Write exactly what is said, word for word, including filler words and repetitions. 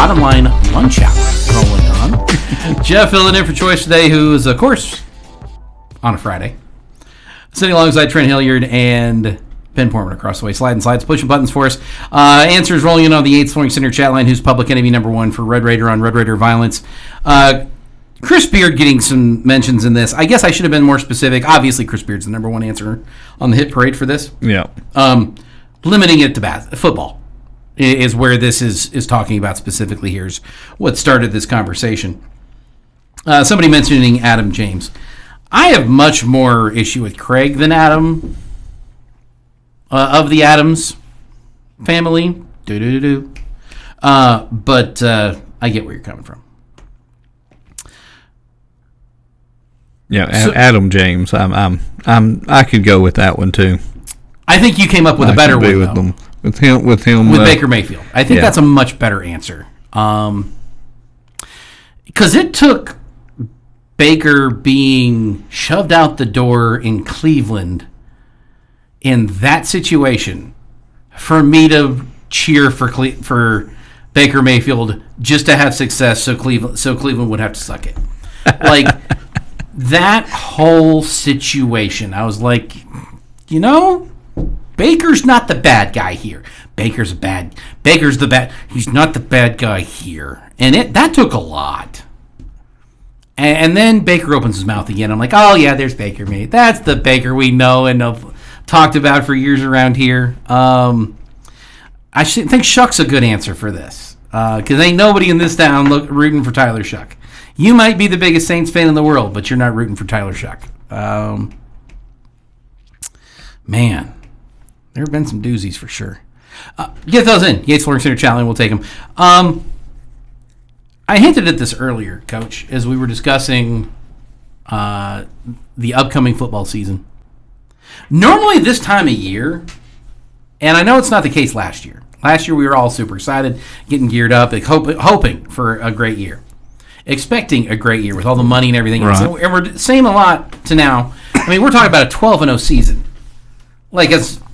Bottom Line Lunch Hour rolling on. Jeff filling in for Choice today, who is, of course, on a Friday. Sitting alongside Trent Hilliard and Ben Portman across the way. Sliding slides, pushing buttons for us. Uh, answers rolling in on the Yates Flooring Center chat line, who's public enemy number one for Red Raider on Red Raider violence. Uh, Chris Beard getting some mentions in this. I guess I should have been more specific. Obviously, Chris Beard's the number one answer on the hit parade for this. Yeah. Um, limiting it to bas- football is where this is, is talking about specifically here is what started this conversation. Uh, somebody mentioning Adam James. I have much more issue with Craig than Adam uh, of the Adams family. Do-do-do-do. Uh, but uh, I get where you're coming from. Yeah, So- Adam James. I'm, I'm, I'm, I could go with that one too. I think you came up with a I better could be one, with though. them. With him, with him, With uh, Baker Mayfield. I think yeah. that's a much better answer. Um, because it took Baker being shoved out the door in Cleveland in that situation for me to cheer for Cle- for Baker Mayfield just to have success, so Cleveland so Cleveland would have to suck it. Like that whole situation, I was like, you know, Baker's not the bad guy here. Baker's a bad. Baker's the bad. He's not the bad guy here, and it that took a lot. And, and then Baker opens his mouth again. I'm like, oh yeah, there's Baker, mate. That's the Baker we know and have talked about for years around here. Um, I should think Shuck's a good answer for this because uh, ain't nobody in this town look, rooting for Tyler Shuck. You might be the biggest Saints fan in the world, but you're not rooting for Tyler Shuck. Um, man. There have been some doozies for sure. Uh, get those in. Yates Flooring Center Challenge. We'll take them. Um, I hinted at this earlier, Coach, as we were discussing uh, the upcoming football season. Normally this time of year, and I know it's not the case last year. Last year we were all super excited, getting geared up, like, hope, hoping for a great year. Expecting a great year with all the money and everything. Right. And we're saying a lot to now. I mean, we're talking about a twelve and oh season. Like, as